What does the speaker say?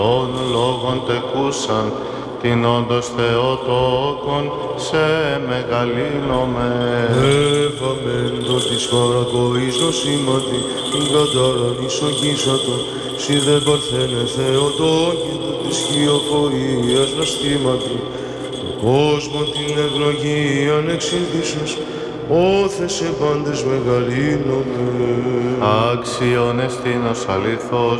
των λόγων τεκούσαν, την όντως Θεοτόκον σε μεγαλύνομαι. Εφαμέντο της παρακοής νοσήματι, την κατάραν ισογήσατο, σι δε παρθένε Θεοτόκητο της χειοφορίας νοστήματι, το κόσμο την ευλογίαν εξηγήσας, όθεσε πάντες μεγαλύνομαι. Άξιον εστίνος αληθώς,